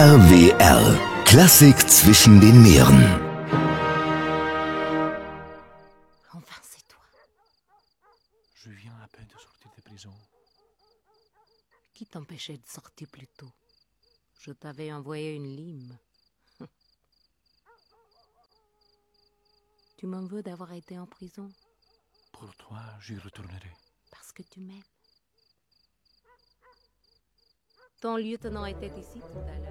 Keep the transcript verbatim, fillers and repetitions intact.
R W R. Klassik zwischen den Meeren. Enfin, c'est toi. Je viens à peine de sortir de prison. Qui t'empêchait de sortir plus tôt? Je t'avais envoyé une lime. Tu m'en veux d'avoir été en prison? Pour toi, j'y retournerai. Parce que tu m'aimes. Ton lieutenant était ici tout à l'heure.